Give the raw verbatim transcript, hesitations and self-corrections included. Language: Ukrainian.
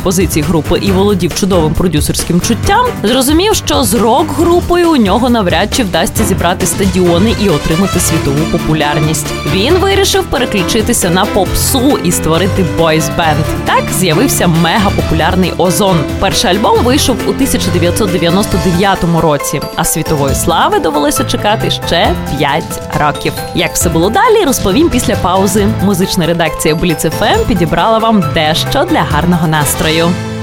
композицій групи і володів чудовим продюсерським чуттям, зрозумів, що з рок-групою у нього навряд чи вдасться зібрати стадіони і отримати світову популярність. Він вирішив переключитися на попсу і створити бойс-бенд. Так з'явився мега-популярний «Озон». Перший альбом вийшов у тисяча дев'ятсот дев'яносто дев'ятому році, а світової слави довелося чекати ще п'ять років. Як все було далі, розповім після паузи. Музична редакція Бліц еф ем підібрала вам дещо для гарного настрою.